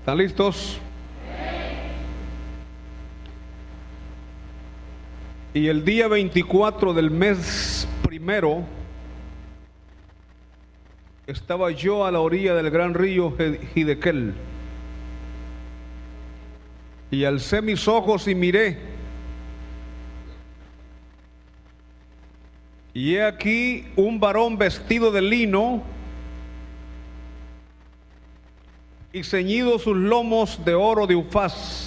¿Están listos? Y el día 24 del mes primero estaba yo a la orilla del gran río Hiddekel, y alcé mis ojos y miré, y he aquí un varón vestido de lino y ceñido sus lomos de oro de Ufaz.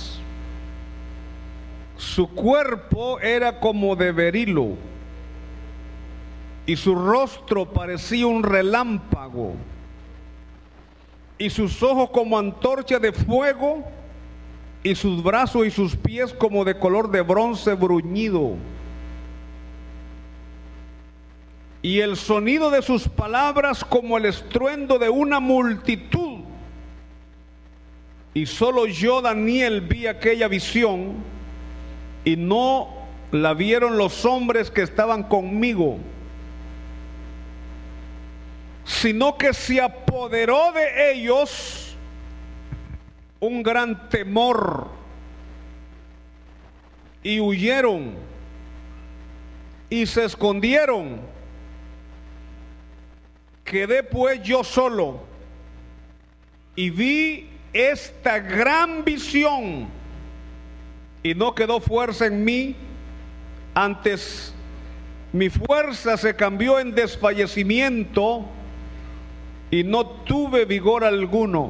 Su cuerpo era como de berilo, y su rostro parecía un relámpago, y sus ojos como antorcha de fuego, y sus brazos y sus pies como de color de bronce bruñido. Y el sonido de sus palabras como el estruendo de una multitud. Y solo yo, Daniel, vi aquella visión, y no la vieron los hombres que estaban conmigo, sino que se apoderó de ellos un gran temor, y huyeron y se escondieron. Quedé pues yo solo, y vi esta gran visión, y no quedó fuerza en mí. Antes mi fuerza se cambió en desfallecimiento, y no tuve vigor alguno.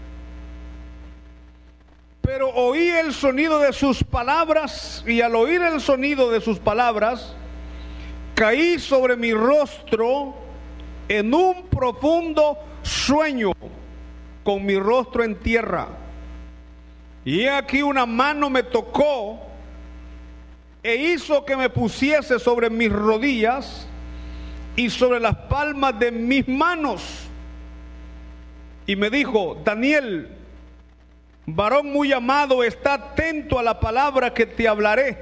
Pero oí el sonido de sus palabras, y al oír el sonido de sus palabras, caí sobre mi rostro en un profundo sueño, con mi rostro en tierra. Y he aquí una mano me tocó e hizo que me pusiese sobre mis rodillas y sobre las palmas de mis manos. Y me dijo: Daniel, varón muy amado, está atento a la palabra que te hablaré,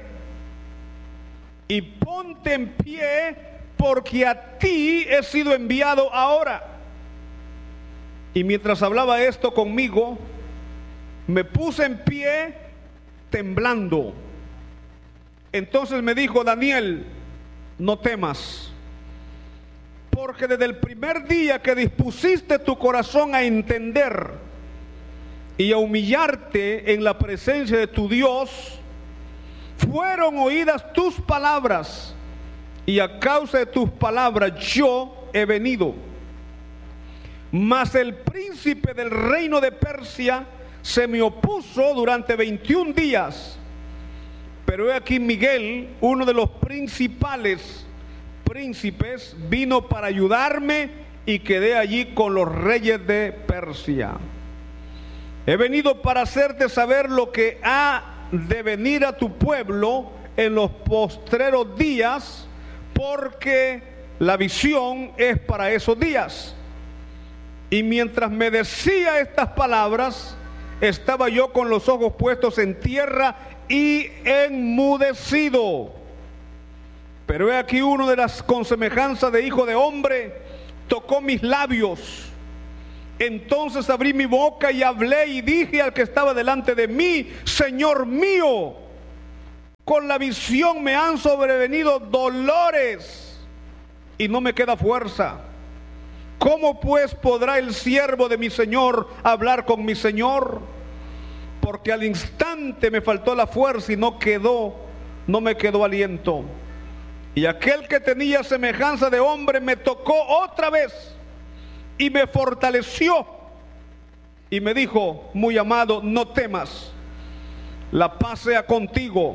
y ponte en pie, porque a ti he sido enviado ahora. Y mientras hablaba esto conmigo, me puse en pie temblando. Entonces me dijo: Daniel, no temas, porque desde el primer día que dispusiste tu corazón a entender y a humillarte en la presencia de tu Dios, fueron oídas tus palabras, y a causa de tus palabras yo he venido. Mas el príncipe del reino de Persia se me opuso durante 21 días. Pero he aquí Miguel, uno de los principales príncipes, vino para ayudarme, y quedé allí con los reyes de Persia. He venido para hacerte saber lo que ha de venir a tu pueblo en los postreros días, porque la visión es para esos días. Y mientras me decía estas palabras, estaba yo con los ojos puestos en tierra y enmudecido. Pero he aquí uno de las con semejanza de hijo de hombre tocó mis labios. Entonces abrí mi boca y hablé, y dije al que estaba delante de mí: Señor mío, con la visión me han sobrevenido dolores, y no me queda fuerza. ¿Cómo pues podrá el siervo de mi Señor hablar con mi Señor? Porque al instante me faltó la fuerza, y no me quedó aliento. Y aquel que tenía semejanza de hombre me tocó otra vez y me fortaleció, y me dijo: muy amado, no temas, la paz sea contigo,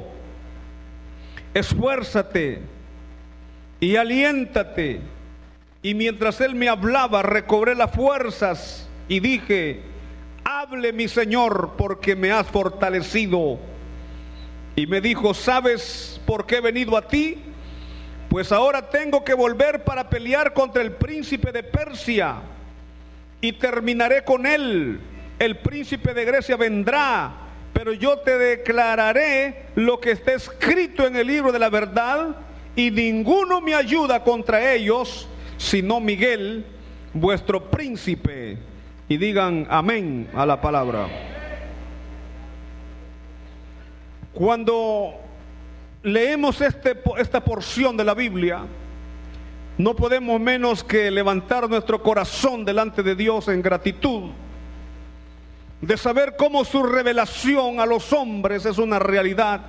esfuérzate y aliéntate. Y mientras él me hablaba, recobré las fuerzas y dije: hable mi Señor, porque me has fortalecido. Y me dijo: ¿sabes por qué he venido a ti? Pues ahora tengo que volver para pelear contra el príncipe de Persia, y terminaré con él. El príncipe de Grecia vendrá, pero yo te declararé lo que está escrito en el libro de la verdad, y ninguno me ayuda contra ellos, sino Miguel, vuestro príncipe. Y digan amén a la palabra. Cuando leemos esta porción de la Biblia, no podemos menos que levantar nuestro corazón delante de Dios en gratitud, de saber cómo su revelación a los hombres es una realidad.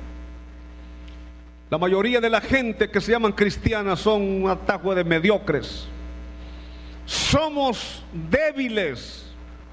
La mayoría de la gente que se llaman cristianas son un atajo de mediocres. Somos débiles.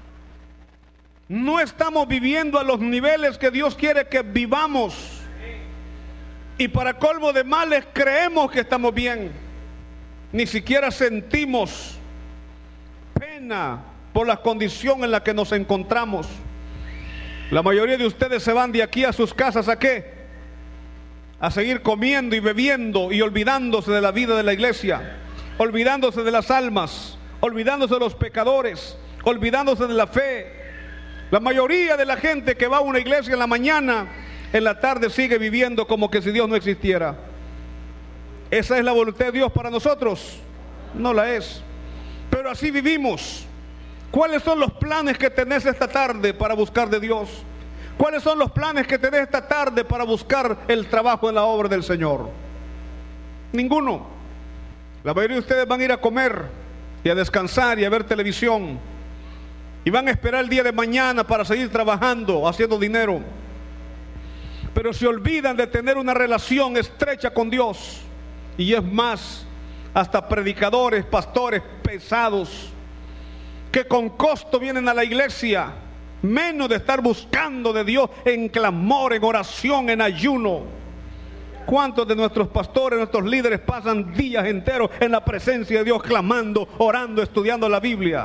No estamos viviendo a los niveles que Dios quiere que vivamos. Y para colmo de males creemos que estamos bien. Ni siquiera sentimos pena por la condición en la que nos encontramos. La mayoría de ustedes se van de aquí a sus casas, ¿a qué? A seguir comiendo y bebiendo y olvidándose de la vida de la iglesia, olvidándose de las almas, olvidándose de los pecadores, olvidándose de la fe. La mayoría de la gente que va a una iglesia en la mañana, en la tarde sigue viviendo como que si Dios no existiera. ¿Esa es la voluntad de Dios para nosotros? No la es. Pero así vivimos. ¿Cuáles son los planes que tenés esta tarde para buscar de Dios? ¿Cuáles son los planes que tenés esta tarde para buscar el trabajo en la obra del Señor? Ninguno. La mayoría de ustedes van a ir a comer y a descansar y a ver televisión, y van a esperar el día de mañana para seguir trabajando, haciendo dinero. Pero se olvidan de tener una relación estrecha con Dios. Y es más, hasta predicadores, pastores pesados, que con costo vienen a la iglesia, menos de estar buscando de Dios en clamor, en oración, en ayuno. ¿Cuántos de nuestros pastores, nuestros líderes pasan días enteros en la presencia de Dios, clamando, orando, estudiando la Biblia?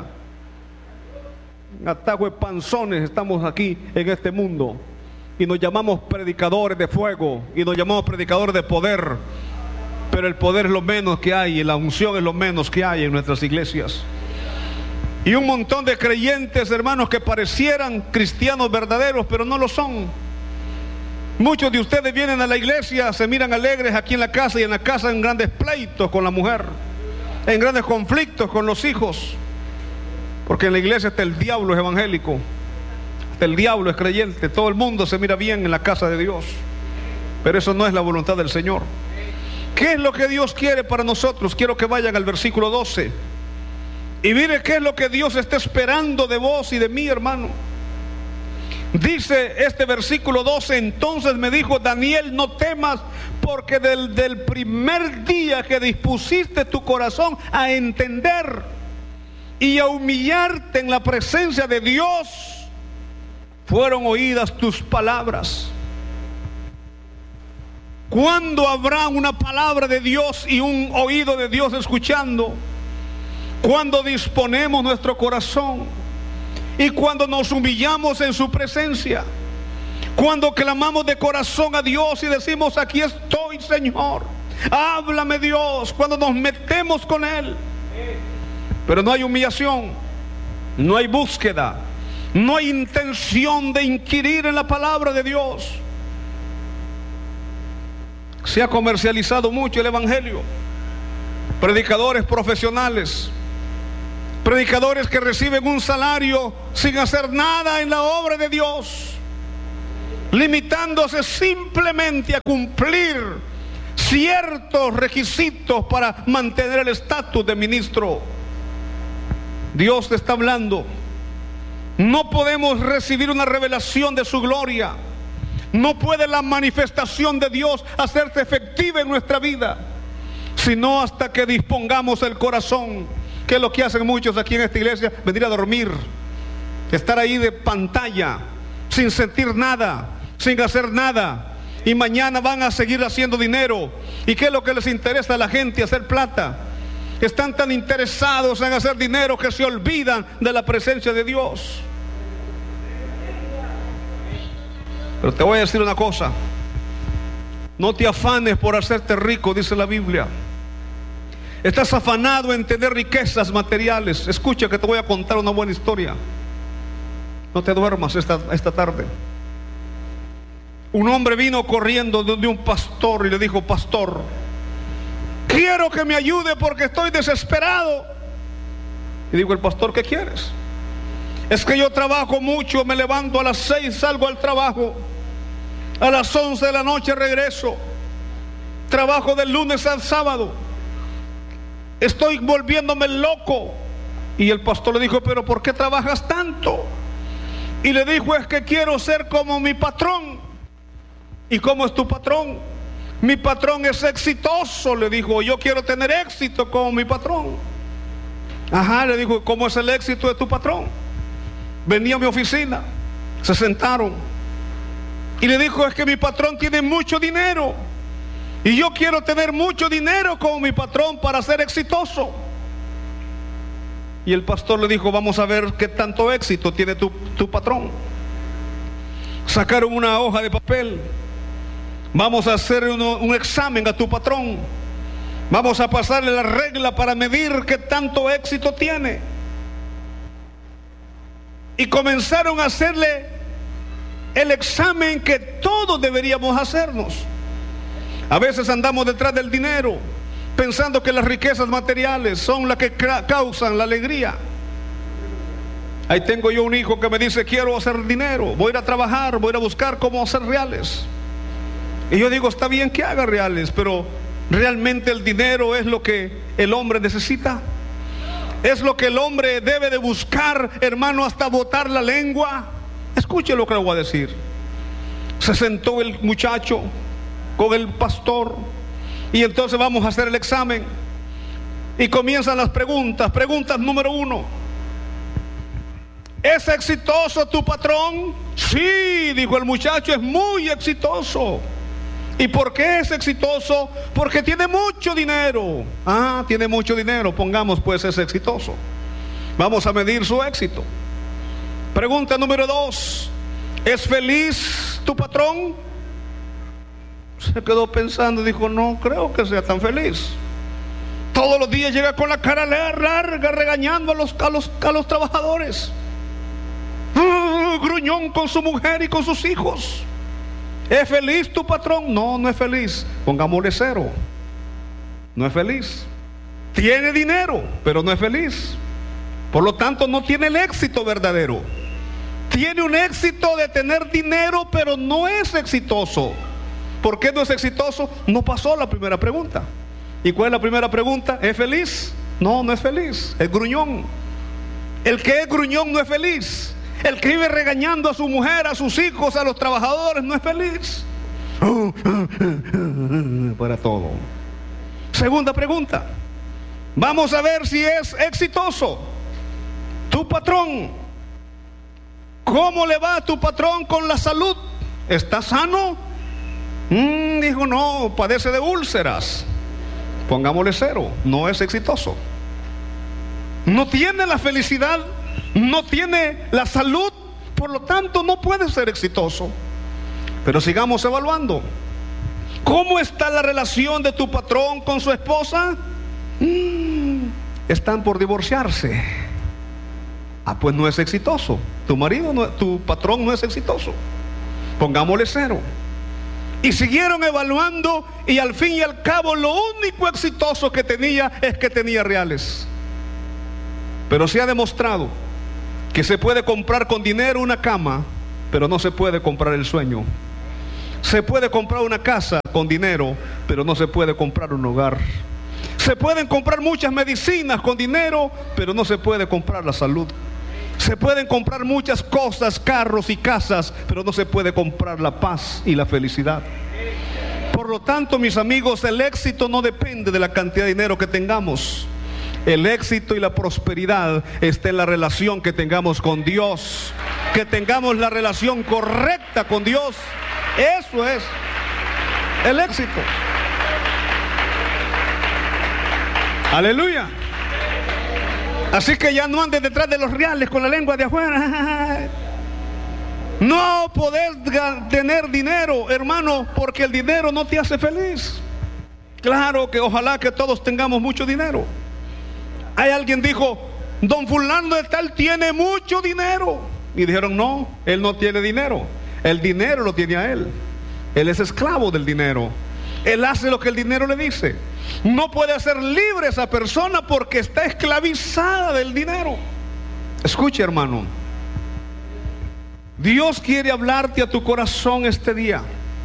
Atajo de panzones estamos aquí en este mundo, y nos llamamos predicadores de fuego, y nos llamamos predicadores de poder, pero el poder es lo menos que hay, y la unción es lo menos que hay en nuestras iglesias. Y un montón de creyentes, hermanos, que parecieran cristianos verdaderos, pero no lo son. Muchos de ustedes vienen a la iglesia, se miran alegres aquí en la casa, y en la casa en grandes pleitos con la mujer, en grandes conflictos con los hijos. Porque en la iglesia hasta el diablo es evangélico, hasta el diablo es creyente, todo el mundo se mira bien en la casa de Dios. Pero eso no es la voluntad del Señor. ¿Qué es lo que Dios quiere para nosotros? Quiero que vayan al versículo 12 y mire qué es lo que Dios está esperando de vos y de mí, hermano. Dice este versículo 12: entonces me dijo, Daniel, no temas, porque del primer día que dispusiste tu corazón a entender y a humillarte en la presencia de Dios, fueron oídas tus palabras. ¿Cuándo habrá una palabra de Dios y un oído de Dios escuchando? Cuando disponemos nuestro corazón y cuando nos humillamos en su presencia, cuando clamamos de corazón a Dios y decimos, aquí estoy, Señor, háblame, Dios, cuando nos metemos con Él. Pero no hay humillación, no hay búsqueda, no hay intención de inquirir en la palabra de Dios. Se ha comercializado mucho el evangelio. Predicadores profesionales, predicadores que reciben un salario sin hacer nada en la obra de Dios, limitándose simplemente a cumplir ciertos requisitos para mantener el estatus de ministro. Dios te está hablando. No podemos recibir una revelación de su gloria, no puede la manifestación de Dios hacerse efectiva en nuestra vida, sino hasta que dispongamos el corazón, que es lo que hacen muchos aquí en esta iglesia: venir a dormir, estar ahí de pantalla, sin sentir nada, sin hacer nada, y mañana van a seguir haciendo dinero. ¿Y qué es lo que les interesa a la gente? Hacer plata. Están tan interesados en hacer dinero que se olvidan de la presencia de Dios. Pero te voy a decir una cosa: no te afanes por hacerte rico, dice la Biblia. Estás afanado en tener riquezas materiales. Escucha que te voy a contar una buena historia. No te duermas esta tarde. Un hombre vino corriendo de un pastor y le dijo: pastor, quiero que me ayude porque estoy desesperado. Y digo: el pastor, ¿qué quieres? Es que yo trabajo mucho, me levanto a las 6, salgo al trabajo, A las 11 de la noche regreso. Trabajo del lunes al sábado. Estoy volviéndome loco. Y el pastor le dijo, pero ¿por qué trabajas tanto? Y le dijo, es que quiero ser como mi patrón. ¿Y cómo es tu patrón? Mi patrón es exitoso, le dijo. Yo quiero tener éxito como mi patrón. Ajá, le dijo, ¿cómo es el éxito de tu patrón? Venía a mi oficina, se sentaron y le dijo, es que mi patrón tiene mucho dinero y yo quiero tener mucho dinero como mi patrón para ser exitoso. Y el pastor le dijo, vamos a ver qué tanto éxito tiene tu patrón. Sacaron una hoja de papel. Vamos a hacer un examen a tu patrón. Vamos a pasarle la regla para medir qué tanto éxito tiene. Y comenzaron a hacerle el examen que todos deberíamos hacernos. A veces andamos detrás del dinero, pensando que las riquezas materiales son las que causan la alegría. Ahí tengo yo un hijo que me dice, quiero hacer dinero, voy a ir a trabajar, voy a ir a buscar cómo hacer reales. Y yo digo, está bien que haga reales, pero ¿realmente el dinero es lo que el hombre necesita? ¿Es lo que el hombre debe de buscar, hermano, hasta botar la lengua? Escuche lo que le voy a decir. Se sentó el muchacho con el pastor y entonces vamos a hacer el examen. Y comienzan las preguntas. Pregunta número 1. ¿Es exitoso tu patrón? Sí, dijo el muchacho, es muy exitoso. ¿Y por qué es exitoso? Porque tiene mucho dinero. Ah, tiene mucho dinero. Pongamos pues es exitoso. Vamos a medir su éxito. Pregunta número 2. ¿Es feliz tu patrón? Se quedó pensando y dijo, no creo que sea tan feliz. Todos los días llega con la cara larga regañando a los trabajadores. Gruñón con su mujer y con sus hijos. ¿Es feliz tu patrón? No, no es feliz. Pongámosle 0. No es feliz. Tiene dinero, pero no es feliz. Por lo tanto, no tiene el éxito verdadero. Tiene un éxito de tener dinero, pero no es exitoso. ¿Por qué no es exitoso? No pasó la primera pregunta. ¿Y cuál es la primera pregunta? ¿Es feliz? No, no es feliz. Es gruñón. El que es gruñón no es feliz. El que vive regañando a su mujer, a sus hijos, a los trabajadores, no es feliz. Para todo. Segunda pregunta. Vamos a ver si es exitoso tu patrón. ¿Cómo le va a tu patrón con la salud? ¿Está sano? Dijo, no, padece de úlceras. Pongámosle 0. No es exitoso. No tiene la felicidad, no tiene la salud, por lo tanto no puede ser exitoso. Pero sigamos evaluando. ¿Cómo está la relación de tu patrón con su esposa? Están por divorciarse. Ah, pues no es exitoso. Tu patrón no es exitoso. Pongámosle 0. Y siguieron evaluando y al fin y al cabo lo único exitoso que tenía es que tenía reales. Pero se ha demostrado que se puede comprar con dinero una cama, pero no se puede comprar el sueño. Se puede comprar una casa con dinero, pero no se puede comprar un hogar. Se pueden comprar muchas medicinas con dinero, pero no se puede comprar la salud. Se pueden comprar muchas cosas, carros y casas, pero no se puede comprar la paz y la felicidad. Por lo tanto, mis amigos, el éxito no depende de la cantidad de dinero que tengamos. El éxito y la prosperidad está en la relación que tengamos con Dios. Que tengamos la relación correcta con Dios. Eso es el éxito. Aleluya. Así que ya no andes detrás de los reales con la lengua de afuera. No podés tener dinero, hermano, porque el dinero no te hace feliz. Claro que ojalá que todos tengamos mucho dinero. Hay alguien dijo, don fulano de tal tiene mucho dinero. Y dijeron, no, él no tiene dinero. El dinero lo tiene a él. Él es esclavo del dinero. Él hace lo que el dinero le dice. No puede ser libre esa persona porque está esclavizada del dinero. Escuche, hermano. Dios quiere hablarte a tu corazón este día.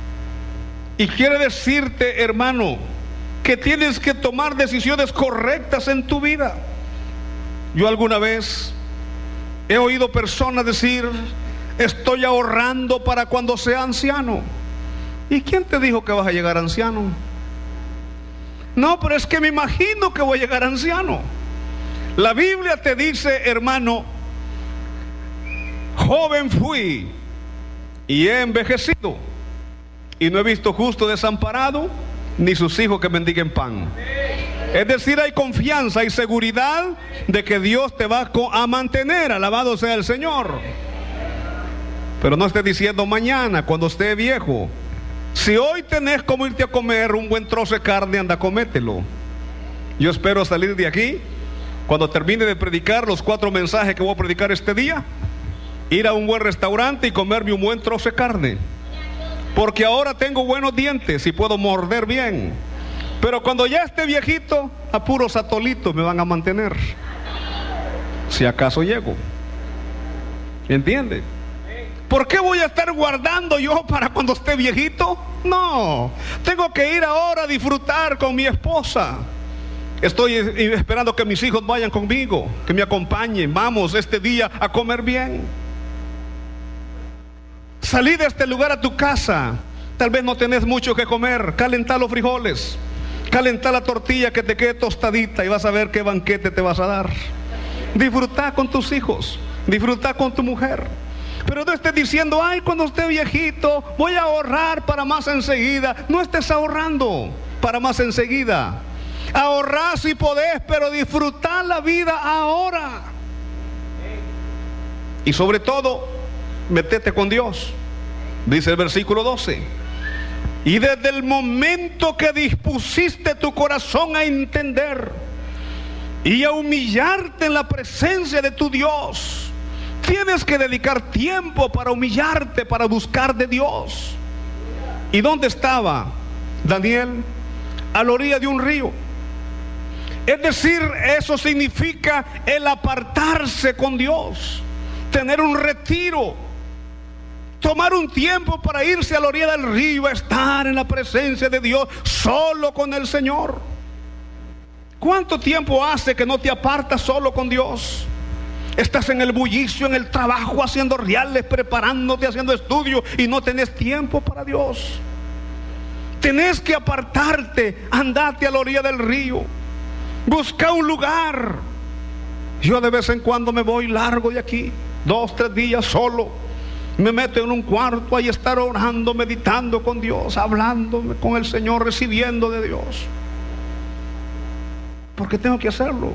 Y quiere decirte, hermano, que tienes que tomar decisiones correctas en tu vida. Yo alguna vez he oído personas decir: estoy ahorrando para cuando sea anciano. ¿Y quién te dijo que vas a llegar anciano? No, pero es que me imagino que voy a llegar anciano. La Biblia te dice, hermano: joven fui y he envejecido, y no he visto justo desamparado, ni sus hijos que mendiguen pan. Es decir, hay confianza, hay seguridad de que Dios te va a mantener. Alabado sea el Señor. Pero no estés diciendo mañana, cuando esté viejo. Si hoy tenés como irte a comer un buen trozo de carne, anda, comételo. Yo espero salir de aquí, cuando termine de predicar los 4 mensajes que voy a predicar este día, ir a un buen restaurante y comerme un buen trozo de carne. Porque ahora tengo buenos dientes y puedo morder bien. Pero cuando ya esté viejito, a puros atolitos me van a mantener, si acaso llego. ¿Entiende? ¿Por qué voy a estar guardando yo para cuando esté viejito? No, tengo que ir ahora a disfrutar con mi esposa. Estoy esperando que mis hijos vayan conmigo, que me acompañen. Vamos este día a comer bien. Salí de este lugar a tu casa. Tal vez no tenés mucho que comer. Calentá los frijoles, calentá la tortilla que te quede tostadita, y vas a ver qué banquete te vas a dar. Disfrutá con tus hijos, disfrutá con tu mujer. Pero no estés diciendo: ay, cuando esté viejito voy a ahorrar para más enseguida. No estés ahorrando para más enseguida. Ahorrar si podés, pero disfrutar la vida ahora. Y sobre todo, metete con Dios. Dice el versículo 12: y desde el momento que dispusiste tu corazón a entender y a humillarte en la presencia de tu Dios, tienes que dedicar tiempo para humillarte, para buscar de Dios. ¿Y dónde estaba Daniel? A la orilla de un río. Es decir, eso significa el apartarse con Dios, tener un retiro, tomar un tiempo para irse a la orilla del río, estar en la presencia de Dios, solo con el Señor. ¿Cuánto tiempo hace que no te apartas solo con Dios? Estás en el bullicio, en el trabajo, haciendo reales, preparándote, haciendo estudios, y no tenés tiempo para Dios. Tenés que apartarte, andate a la orilla del río, busca un lugar. Yo de vez en cuando me voy largo de aquí, 2, 3 días solo. Me meto en un cuarto, ahí estar orando, meditando con Dios, hablando con el Señor, recibiendo de Dios. Porque tengo que hacerlo.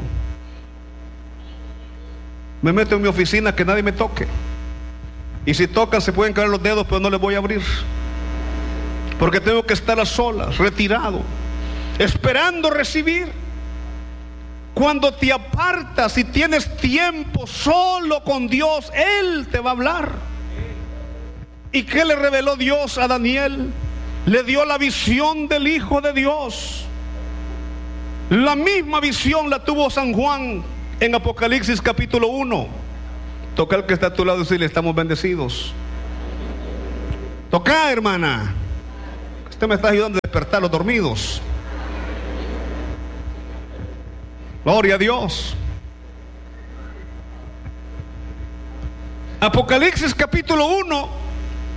Me meto en mi oficina, que nadie me toque. Y si tocan se pueden caer los dedos, pero no les voy a abrir. Porque tengo que estar a solas, retirado, esperando recibir. Cuando te apartas y tienes tiempo solo con Dios, Él te va a hablar. ¿Y qué le reveló Dios a Daniel? Le dio la visión del Hijo de Dios. La misma visión la tuvo San Juan en Apocalipsis capítulo 1. Toca al que está a tu lado y decirle: estamos bendecidos. Toca, hermana. Usted me está ayudando a despertar los dormidos. Gloria a Dios. Apocalipsis capítulo 1.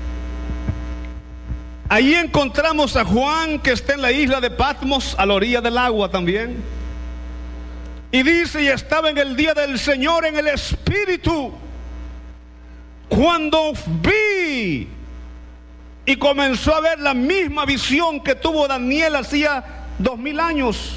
Ahí encontramos a Juan, que está en la isla de Patmos, a la orilla del agua también. Y dice: y estaba en el día del Señor en el Espíritu, cuando vi y comenzó a ver la misma visión que tuvo Daniel hacía 2000 años.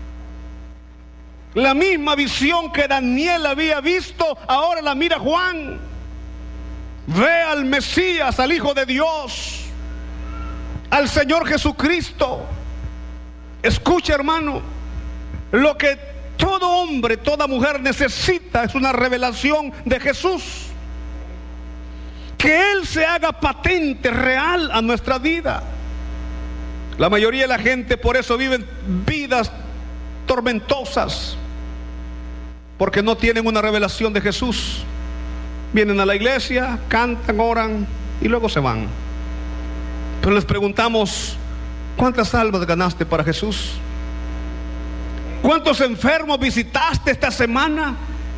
La misma visión que Daniel había visto, ahora la mira Juan. Ve al Mesías, al Hijo de Dios, al Señor Jesucristo. Escucha, hermano, lo que todo hombre, toda mujer necesita es una revelación de Jesús. Que Él se haga patente, real a nuestra vida. La mayoría de la gente por eso viven vidas tormentosas, porque no tienen una revelación de Jesús. Vienen a la iglesia, cantan, oran y luego se van. Pero les preguntamos: ¿Cuántas almas ganaste para Jesús? ¿Cuántos enfermos visitaste esta semana?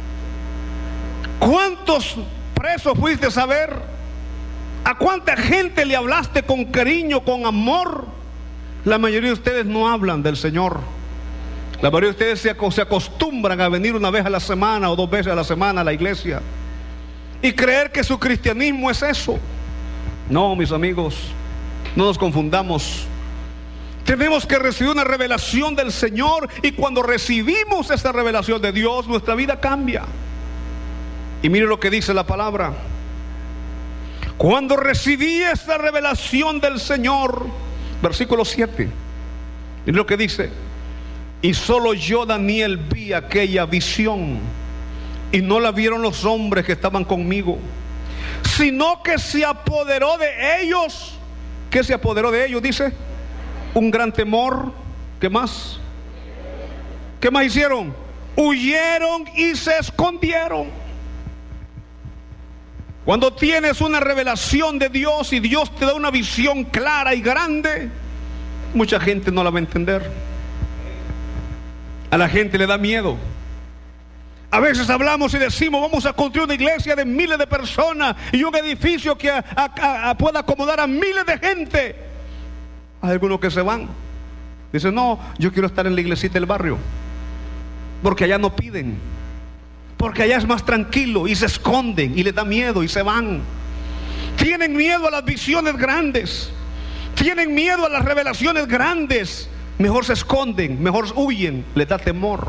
¿Cuántos presos fuiste a ver? ¿A cuánta gente le hablaste con cariño, con amor? La mayoría de ustedes no hablan del Señor. La mayoría de ustedes se acostumbran a venir una vez a la semana o 2 veces a la semana a la iglesia y creer que su cristianismo es eso. No, mis amigos, no nos confundamos. Tenemos que recibir una revelación del Señor, y cuando recibimos esta revelación de Dios, nuestra vida cambia. Y mire lo que dice la palabra. Cuando recibí esta revelación del Señor, versículo 7, mire lo que dice: y solo yo, Daniel, vi aquella visión, y no la vieron los hombres que estaban conmigo, sino que se apoderó de ellos. ¿Qué se apoderó de ellos? Dice, un gran temor. ¿Qué más? ¿Qué más hicieron? Huyeron y se escondieron. Cuando tienes una revelación de Dios y Dios te da una visión clara y grande, mucha gente no la va a entender. A la gente le da miedo. A veces hablamos y decimos, vamos a construir una iglesia de miles de personas y un edificio que pueda acomodar a miles de gente. Hay algunos que se van. Dicen, no, yo quiero estar en la iglesita del barrio, porque allá no piden, porque allá es más tranquilo, y se esconden y les da miedo y se van. Tienen miedo a las visiones grandes, tienen miedo a las revelaciones grandes. Mejor se esconden, mejor huyen, les da temor.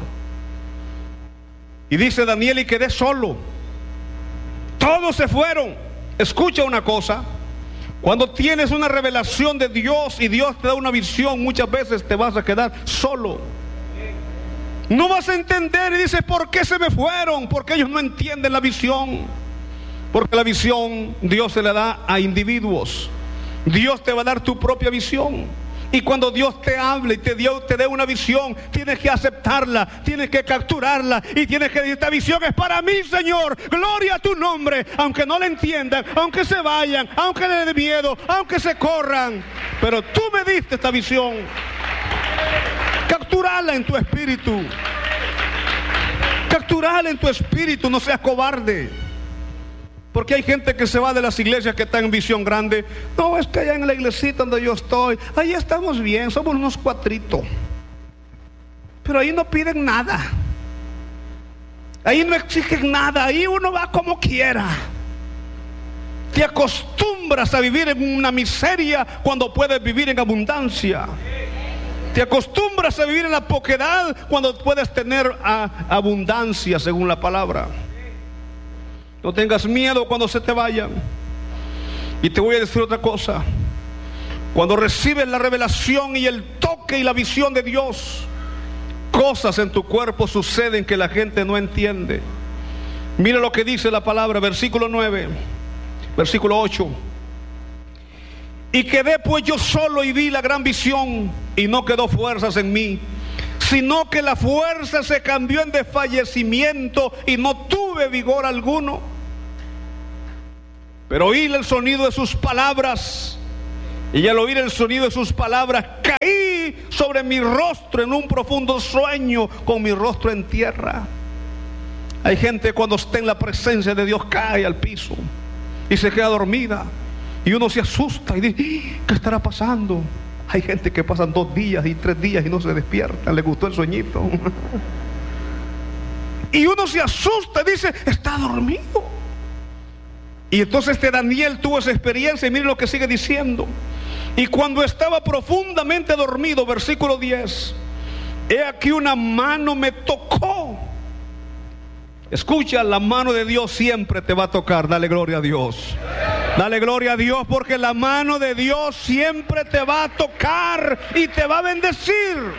Y dice Daniel, y quedé solo. Todos se fueron. Escucha una cosa: cuando tienes una revelación de Dios y Dios te da una visión, muchas veces te vas a quedar solo. No vas a entender, y dices, ¿por qué se me fueron? Porque ellos no entienden la visión. Porque la visión Dios se la da a individuos. Dios te va a dar tu propia visión. Y cuando Dios te hable y te dé una visión, tienes que aceptarla, tienes que capturarla, y tienes que decir, esta visión es para mí, Señor, gloria a tu nombre. Aunque no la entiendan, aunque se vayan, aunque les dé miedo, aunque se corran, pero tú me diste esta visión. Capturala en tu espíritu. Capturala en tu espíritu, no seas cobarde. Porque hay gente que se va de las iglesias que están en visión grande. No, es que allá en la iglesita donde yo estoy, ahí estamos bien, somos unos cuatritos. Pero ahí no piden nada. Ahí no exigen nada, ahí uno va como quiera. Te acostumbras a vivir en una miseria cuando puedes vivir en abundancia. Te acostumbras a vivir en la poquedad cuando puedes tener abundancia, según la palabra. No tengas miedo cuando se te vayan. Y te voy a decir otra cosa: cuando recibes la revelación y el toque y la visión de Dios, cosas en tu cuerpo suceden que la gente no entiende. Mira lo que dice la palabra, versículo 9, versículo 8. Y quedé pues yo solo y vi la gran visión, y no quedó fuerzas en mí, sino que la fuerza se cambió en desfallecimiento, y no tuve vigor alguno. Pero oí el sonido de sus palabras, y al oír el sonido de sus palabras caí sobre mi rostro en un profundo sueño, con mi rostro en tierra. Hay gente cuando está en la presencia de Dios cae al piso y se queda dormida, y uno se asusta y dice, ¿qué estará pasando? Hay gente que pasan 2 días y 3 días y no se despiertan, le gustó el sueñito. Y uno se asusta y dice, está dormido. Y entonces Daniel tuvo esa experiencia, y mire lo que sigue diciendo. Y cuando estaba profundamente dormido, versículo 10, he aquí una mano me tocó. Escucha, la mano de Dios siempre te va a tocar. Dale gloria a Dios. Dale gloria a Dios, porque la mano de Dios siempre te va a tocar y te va a bendecir.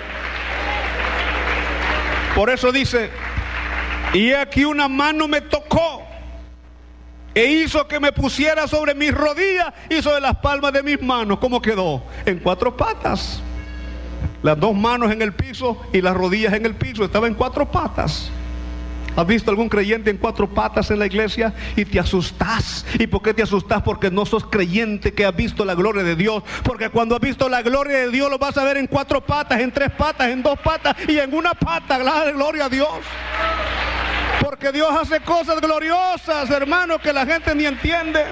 Por eso dice, y aquí una mano me tocó e hizo que me pusiera sobre mis rodillas y sobre las palmas de mis manos. ¿Cómo quedó? En 4 patas. Las 2 manos en el piso y las rodillas en el piso. Estaba en 4 patas. ¿Has visto algún creyente en 4 patas en la iglesia y te asustas? ¿Y por qué te asustas? Porque no sos creyente que has visto la gloria de Dios. Porque cuando has visto la gloria de Dios lo vas a ver en 4 patas, en 3 patas, en 2 patas y en 1 pata. Gloria a Dios. Porque Dios hace cosas gloriosas, hermano, que la gente ni entiende.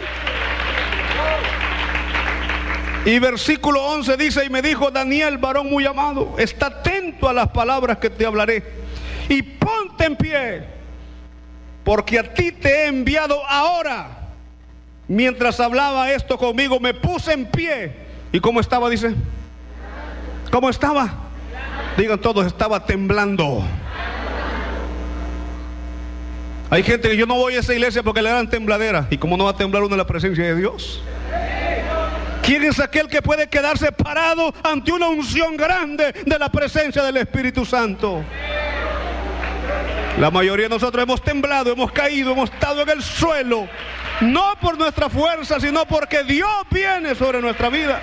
Y versículo 11 dice: y me dijo Daniel, varón muy amado, está atento a las palabras que te hablaré y ponte en pie, porque a ti te he enviado ahora. Mientras hablaba esto conmigo, me puse en pie. ¿Y cómo estaba? Dice. ¿Cómo estaba? Digan todos, estaba temblando. Hay gente que yo no voy a esa iglesia porque le dan tembladera. ¿Y cómo no va a temblar uno en la presencia de Dios? ¿Quién es aquel que puede quedarse parado ante una unción grande de la presencia del Espíritu Santo? La mayoría de nosotros hemos temblado, hemos caído, hemos estado en el suelo. No por nuestra fuerza, sino porque Dios viene sobre nuestra vida.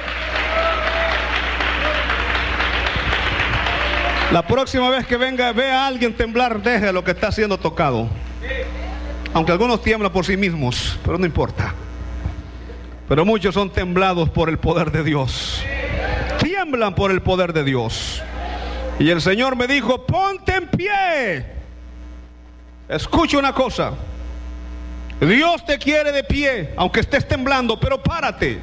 La próxima vez que venga, ve a alguien temblar, deje lo que está siendo tocado. Aunque algunos tiemblan por sí mismos, pero no importa. Pero muchos son temblados por el poder de Dios. Tiemblan por el poder de Dios. Y el Señor me dijo: ponte en pie. Escucha una cosa. Dios te quiere de pie, aunque estés temblando, pero párate.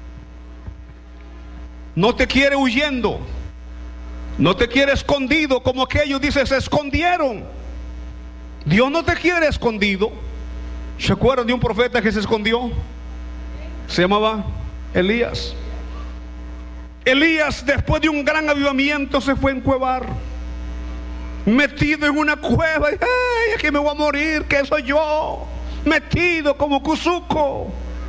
No te quiere huyendo. No te quiere escondido, como aquellos, dice, se escondieron. Dios no te quiere escondido. ¿Se acuerdan de un profeta que se escondió? Se llamaba Elías. Elías, después de un gran avivamiento, se fue a encuevar, metido en una cueva. Ay, aquí me voy a morir, que soy yo, metido como cuzuco.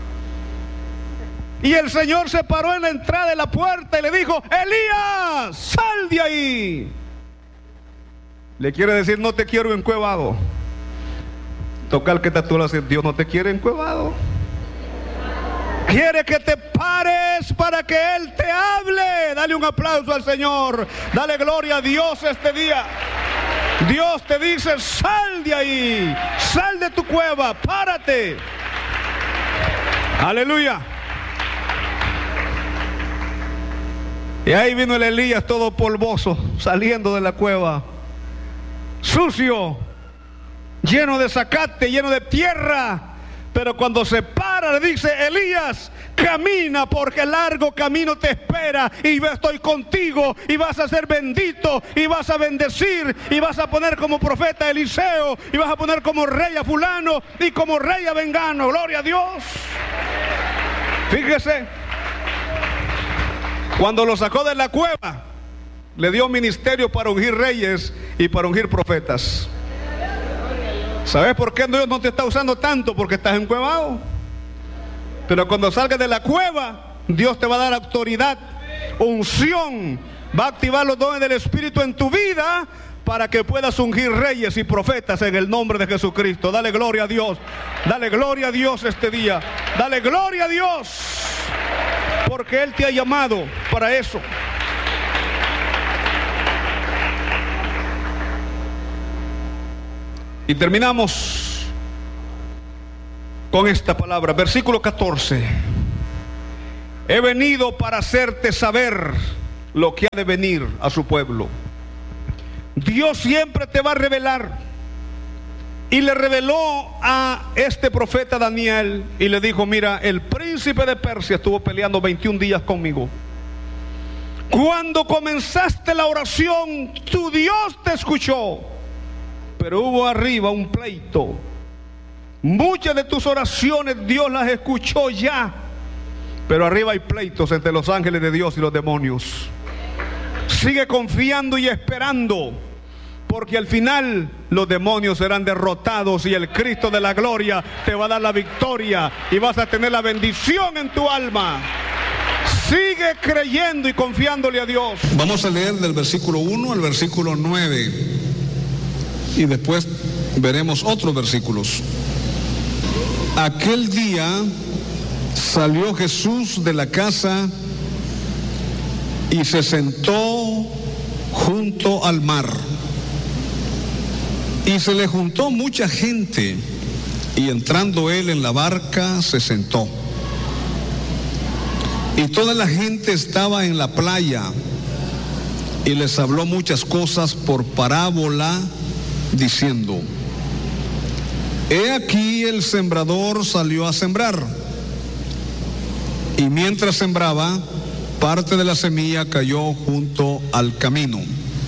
Y el Señor se paró en la entrada de la puerta y le dijo: Elías, sal de ahí. Le quiere decir: no te quiero encuevado. Toca al que te atula, decir: Dios no te quiere encuevado. Quiere que te pares para que Él te hable. Dale un aplauso al Señor. Dale gloria a Dios este día. Dios te dice: sal de ahí, sal de tu cueva, párate. Aleluya. Y ahí vino el Elías todo polvoso, saliendo de la cueva, sucio, lleno de zacate, lleno de tierra. Pero cuando se para, le dice: Elías, camina, porque el largo camino te espera, y yo estoy contigo, y vas a ser bendito, y vas a bendecir, y vas a poner como profeta a Eliseo, y vas a poner como rey a fulano, y como rey a vengano. Gloria a Dios. Fíjese, cuando lo sacó de la cueva, le dio ministerio para ungir reyes y para ungir profetas. ¿Sabes por qué Dios no te está usando tanto? Porque estás encuevado. Pero cuando salgas de la cueva, Dios te va a dar autoridad, unción, va a activar los dones del Espíritu en tu vida para que puedas ungir reyes y profetas en el nombre de Jesucristo. Dale gloria a Dios. Dale gloria a Dios este día. Dale gloria a Dios, porque Él te ha llamado para eso. Y terminamos con esta palabra, versículo 14. He venido para hacerte saber lo que ha de venir a su pueblo. Dios siempre te va a revelar. Y le reveló a este profeta Daniel y le dijo: mira, el príncipe de Persia estuvo peleando 21 días conmigo. Cuando comenzaste la oración, tu Dios te escuchó. Pero hubo arriba un pleito. Muchas de tus oraciones Dios las escuchó ya, pero arriba hay pleitos entre los ángeles de Dios y los demonios. Sigue confiando y esperando, porque al final los demonios serán derrotados y el Cristo de la gloria te va a dar la victoria y vas a tener la bendición en tu alma. Sigue creyendo y confiándole a Dios. Vamos a leer del versículo 1 al versículo 9 y después veremos otros versículos. Aquel día salió Jesús de la casa y se sentó junto al mar. Y se le juntó mucha gente, y entrando él en la barca, se sentó. Y toda la gente estaba en la playa, y les habló muchas cosas por parábola, diciendo: he aquí el sembrador salió a sembrar, y mientras sembraba, parte de la semilla cayó junto al camino.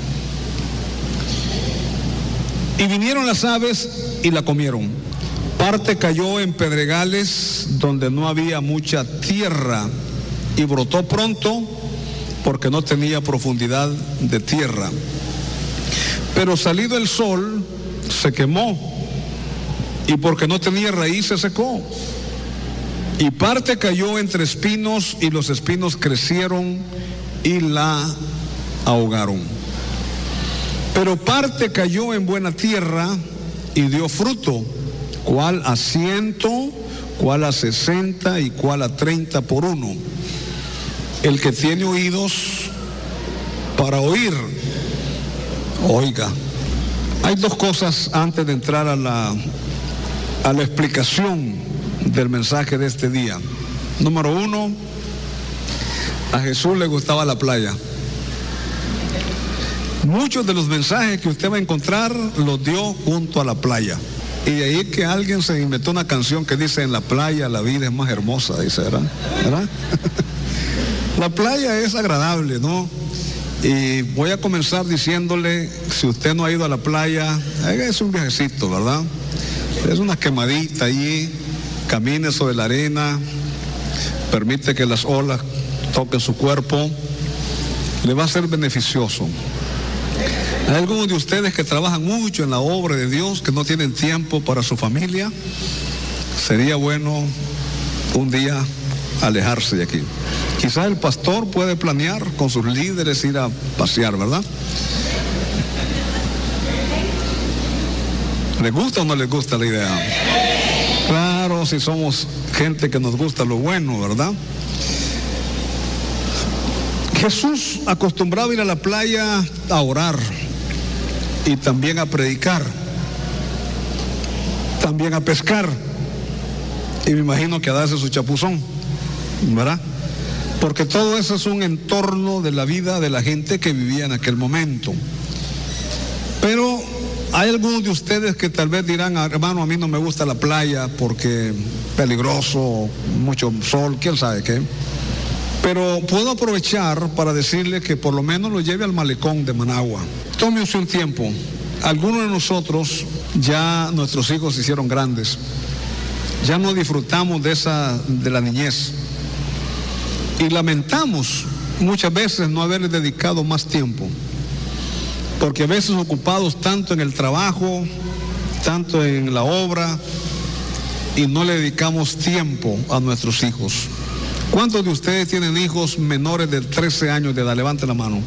Y vinieron las aves y la comieron. Parte cayó en pedregales donde no había mucha tierra, y brotó pronto porque no tenía profundidad de tierra. Pero salido el sol, se quemó, y porque no tenía raíz, se secó. Y parte cayó entre espinos, y los espinos crecieron y la ahogaron. Pero parte cayó en buena tierra y dio fruto, cuál a 100, cuál a 60 y cuál a 30 por uno. El que tiene oídos para oír, oiga. Hay dos cosas antes de entrar a la explicación del mensaje de este día. Número uno, a Jesús le gustaba la playa. Muchos de los mensajes que usted va a encontrar los dio junto a la playa. Y de ahí que alguien se inventó una canción que dice: en la playa la vida es más hermosa, dice, ¿verdad? La playa es agradable, ¿no? Y voy a comenzar diciéndole, si usted no ha ido a la playa, es un viajecito, ¿verdad? Es una quemadita allí, camine sobre la arena, permite que las olas toquen su cuerpo, le va a ser beneficioso. Hay algunos de ustedes que trabajan mucho en la obra de Dios, que no tienen tiempo para su familia. Sería bueno un día alejarse de aquí. Quizás el pastor puede planear con sus líderes ir a pasear, ¿verdad? ¿Les gusta o no les gusta la idea? Claro, si somos gente que nos gusta lo bueno, ¿verdad? Jesús acostumbraba ir a la playa a orar y también a predicar, también a pescar, y me imagino que a darse su chapuzón, ¿verdad? Porque todo eso es un entorno de la vida de la gente que vivía en aquel momento. Pero hay algunos de ustedes que tal vez dirán: hermano, a mí no me gusta la playa porque peligroso, mucho sol, quién sabe qué. Pero puedo aprovechar para decirle que por lo menos lo lleve al malecón de Managua. Tómese un tiempo. Algunos de nosotros, ya nuestros hijos se hicieron grandes, ya no disfrutamos de la niñez, y lamentamos muchas veces no haberles dedicado más tiempo, porque a veces ocupados tanto en el trabajo, tanto en la obra, y no le dedicamos tiempo a nuestros hijos. ¿Cuántos de ustedes tienen hijos menores de 13 años de edad? Levante la mano.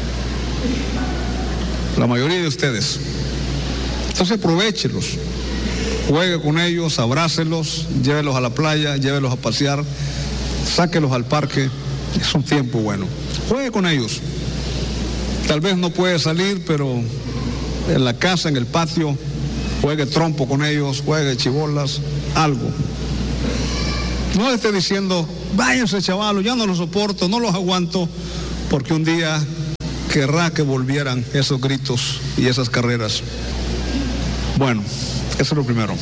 La mayoría de ustedes. Entonces aprovéchelos, juegue con ellos, abrácelos, llévelos a la playa, llévelos a pasear, sáquelos al parque. Es un tiempo bueno. Juegue con ellos. Tal vez no puede salir, pero en la casa, en el patio, juegue trompo con ellos, juegue chibolas, algo. No le esté diciendo: váyanse, chavalos, ya no los soporto, no los aguanto, porque un día querrá que volvieran esos gritos y esas carreras. Bueno, eso es lo primero.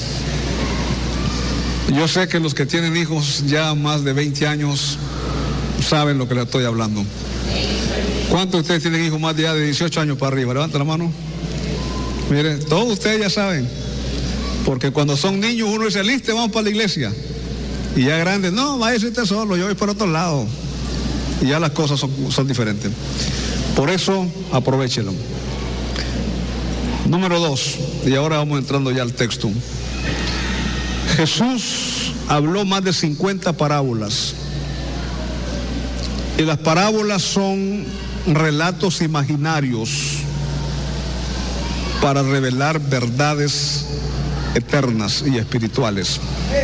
Yo sé que los que tienen hijos ya más de 20 años saben lo que les estoy hablando. ¿Cuántos de ustedes tienen hijos más de 18 años para arriba? Levanta la mano. Miren, todos ustedes ya saben, porque cuando son niños uno dice: listo, vamos para la iglesia. Y ya grandes: no, váyase usted solo, yo voy por otro lado. Y ya las cosas son diferentes. Por eso, aprovéchelo. Número 2, y ahora vamos entrando ya al texto. Jesús habló más de 50 parábolas. Y las parábolas son relatos imaginarios para revelar verdades eternas y espirituales.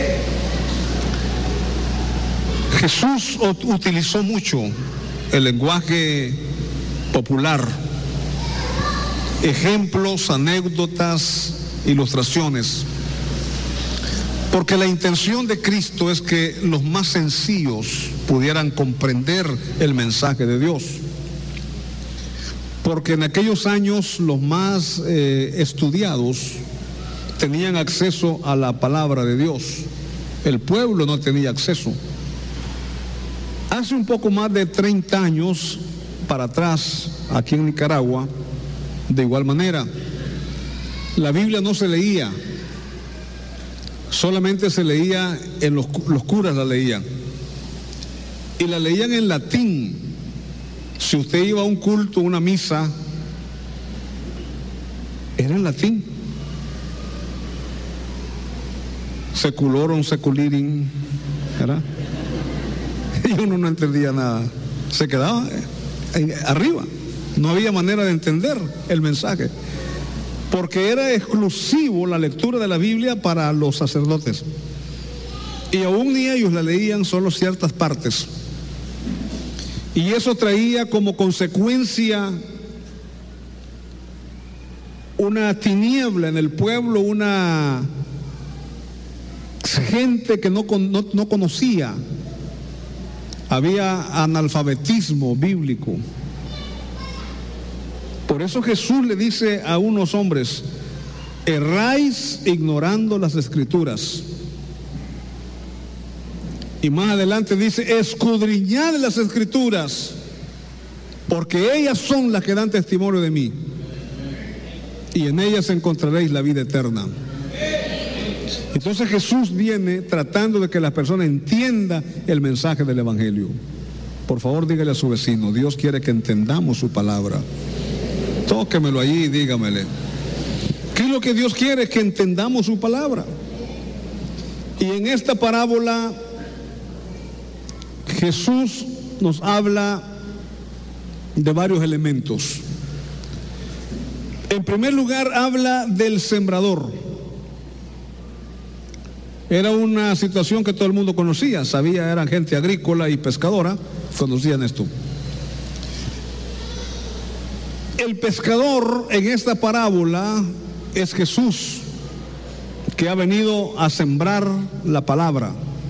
Jesús utilizó mucho el lenguaje popular ejemplos, anécdotas, ilustraciones. Porque la intención de Cristo es que los más sencillos pudieran comprender el mensaje de Dios. Porque en aquellos años los más estudiados tenían acceso a la palabra de Dios. El pueblo no tenía acceso. Hace un poco más de 30 años para atrás, aquí en Nicaragua, de igual manera, la Biblia no se leía. Solamente se leía, los curas la leían. Y la leían en latín. Si usted iba a un culto, una misa, era en latín. Seculorum seculirim, ¿verdad? Y uno no entendía nada. Se quedaba arriba. No había manera de entender el mensaje. Porque era exclusivo la lectura de la Biblia para los sacerdotes. Y aún ni ellos la leían, solo ciertas partes. Y eso traía como consecuencia una tiniebla en el pueblo, una gente que no conocía. Había analfabetismo bíblico. Por eso Jesús le dice a unos hombres: erráis ignorando las Escrituras. Y más adelante dice: escudriñad las Escrituras, porque ellas son las que dan testimonio de mí, y en ellas encontraréis la vida eterna. Entonces Jesús viene tratando de que la persona entienda el mensaje del Evangelio. Por favor, dígale a su vecino: Dios quiere que entendamos su palabra. Tóquemelo allí y dígamele. ¿Qué es lo que Dios quiere? Que entendamos su palabra. Y en esta parábola Jesús nos habla de varios elementos. En primer lugar, habla del sembrador. Era una situación que todo el mundo conocía, sabía, eran gente agrícola y pescadora, conocían esto. El pescador en esta parábola es Jesús, que ha venido a sembrar la palabra.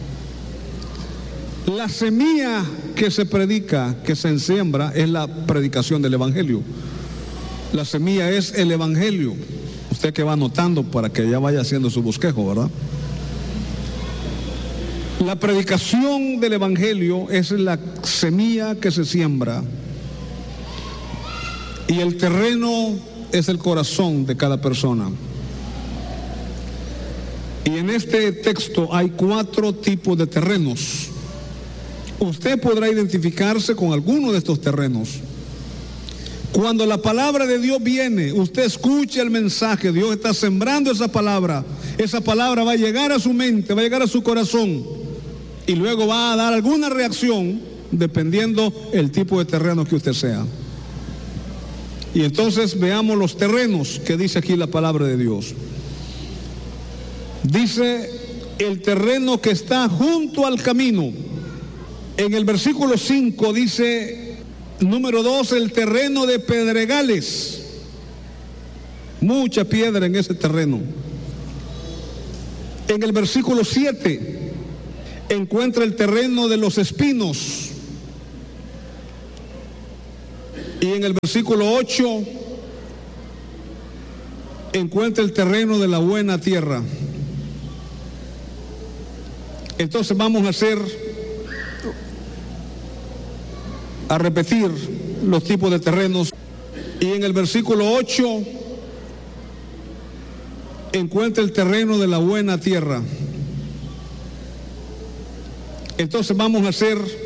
La semilla que se predica, que se siembra, es la predicación del Evangelio. La semilla es el Evangelio. Usted que va anotando para que ya vaya haciendo su bosquejo, ¿verdad? La predicación del Evangelio es la semilla que se siembra. Y el terreno es el corazón de cada persona. Y en este texto hay 4 tipos de terrenos. Usted podrá identificarse con alguno de estos terrenos. Cuando la palabra de Dios viene, usted escucha el mensaje, Dios está sembrando esa palabra va a llegar a su mente, va a llegar a su corazón, y luego va a dar alguna reacción dependiendo el tipo de terreno que usted sea. Y entonces veamos los terrenos que dice aquí la palabra de Dios. Dice: el terreno que está junto al camino. En el versículo 5 dice, número 2, el terreno de pedregales. Mucha piedra en ese terreno. En el versículo 7 encuentra el terreno de los espinos. Y en el versículo 8 encuentra el terreno de la buena tierra. Entonces vamos a repetir los tipos de terrenos. Y en el versículo 8 encuentra el terreno de la buena tierra. Entonces vamos a